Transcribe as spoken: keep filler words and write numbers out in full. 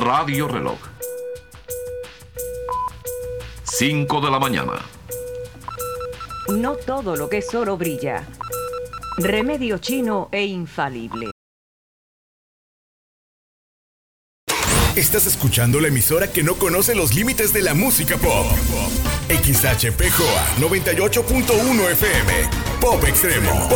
Radio Reloj. cinco de la mañana. No todo lo que es oro brilla. Remedio chino e infalible. Estás escuchando la emisora que no conoce los límites de la música pop. X H P J O A noventa y ocho punto uno F M. Pop Extremo.